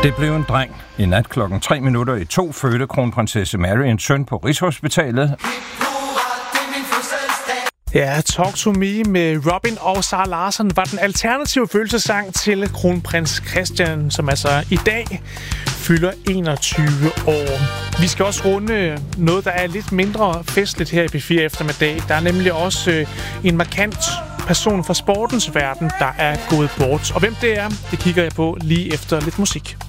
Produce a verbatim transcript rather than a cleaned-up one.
Det blev en dreng. I nat klokken tre minutter i to fødte kronprinsesse Mary en søn på Rigshospitalet. Ja, Talk to Me med Robin og Sara Larsson var den alternative følelsessang til kronprins Christian, som altså i dag fylder enogtyve år. Vi skal også runde noget, der er lidt mindre festligt her i P fire eftermiddag. Der er nemlig også en markant person fra sportens verden, der er gået bort. Og hvem det er, det kigger jeg på lige efter lidt musik.